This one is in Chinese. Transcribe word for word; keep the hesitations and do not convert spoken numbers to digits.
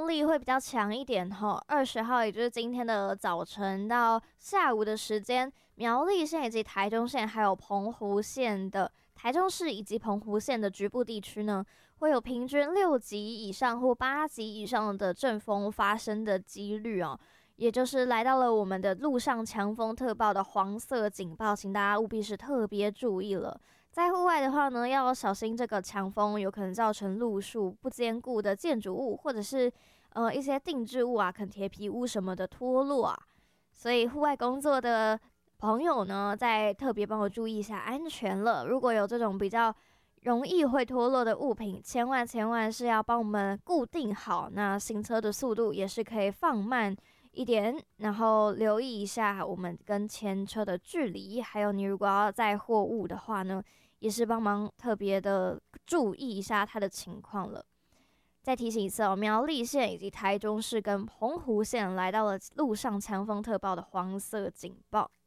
力会比较强一点吼。二十号也就是今天的早晨到下午的时间，苗栗县以及台中县还有澎湖县的台中市以及澎湖县的局部地区呢，会有平均六级以上或八级以上的阵风发生的几率哦。也就是来到了我们的陆上强风特报的黄色警报，请大家务必是特别注意了。在户外的话呢，要小心这个强风有可能造成路树不坚固的建筑物，或者是呃一些定制物啊，可能铁皮屋什么的脱落啊。所以户外工作的朋友呢，再特别帮我注意一下安全了。如果有这种比较容易会脱落的物品，千万千万是要帮我们固定好。那行车的速度也是可以放慢一点，然后留意一下我们跟前车的距离，还有你如果要载货物的话呢，也是帮忙特别的注意一下它的情况了。再提醒一次哦，苗栗县以及台中市跟澎湖县来到了陆上强风特报的黄色警报。